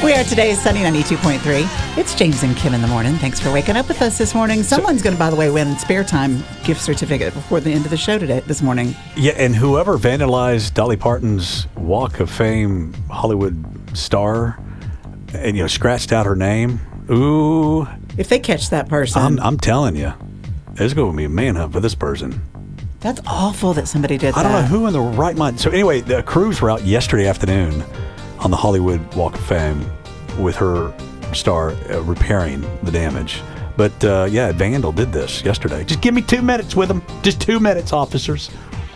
We are today sunny 92.3. It's James and Kim in the morning. Thanks for waking up with us this morning. Someone's going to, by the way, win spare time gift certificate before the end of the show this morning. Yeah, and whoever vandalized Dolly Parton's Walk of Fame Hollywood star and, scratched out her name, ooh. If they catch that person. I'm telling you, there's going to be a manhunt for this person. That's awful that somebody did that. I don't know who in the right mind. So anyway, the crews were out yesterday afternoon on the Hollywood Walk of Fame with her star repairing the damage. But a vandal did this yesterday. Just give me 2 minutes with them. Just 2 minutes, officers.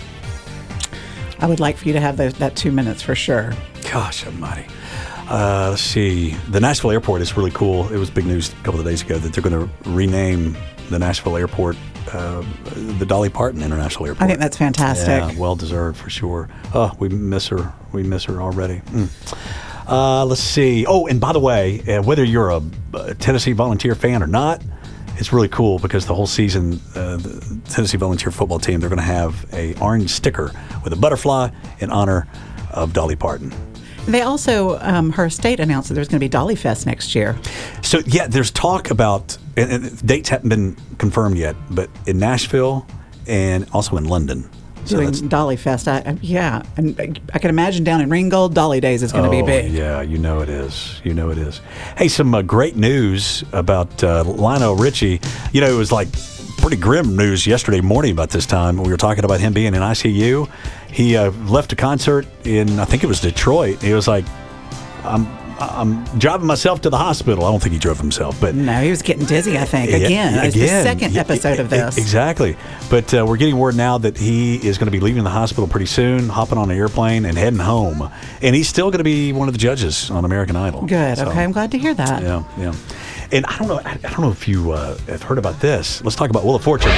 I would like for you to have that 2 minutes for sure. Gosh almighty. Let's see. The Nashville airport is really cool. It was big news a couple of days ago that they're going to rename the Nashville airport the Dolly Parton International Airport. I think that's fantastic. Yeah, well deserved for sure. Oh, we miss her. We miss her already. Let's see. Oh, and by the way, whether you're a Tennessee Volunteer fan or not, it's really cool because the whole season, the Tennessee Volunteer football team, they're going to have a orange sticker with a butterfly in honor of Dolly Parton. They also, her estate announced that there's going to be Dolly Fest next year. So, yeah, there's talk about, and dates haven't been confirmed yet, but in Nashville and also in London. Doing Dolly Fest. And I can imagine down in Ringgold, Dolly Days is going to be big. Yeah, you know it is. You know it is. Hey, some great news about Lionel Richie. It was like pretty grim news yesterday morning about this time. We were talking about him being in ICU. He left a concert in, I think it was Detroit. He was like, I'm driving myself to the hospital. I don't think he drove himself, but no, he was getting dizzy. I think again. It's the second episode of this. Exactly, but we're getting word now that he is going to be leaving the hospital pretty soon, hopping on an airplane and heading home. And he's still going to be one of the judges on American Idol. Good. Okay, I'm glad to hear that. Yeah. And I don't know if you have heard about this. Let's talk about Wheel of Fortune.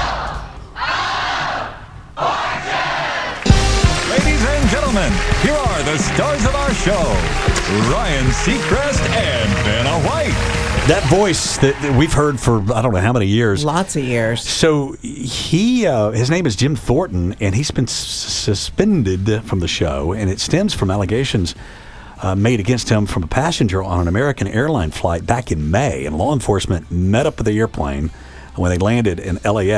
Ladies and gentlemen, here are the stars of our show. Ryan Seacrest and Vanna White. That voice that we've heard for I don't know how many years. Lots of years. So his name is Jim Thornton, and he's been suspended from the show, and it stems from allegations made against him from a passenger on an American airline flight back in May. And law enforcement met up with the airplane when they landed in LAX.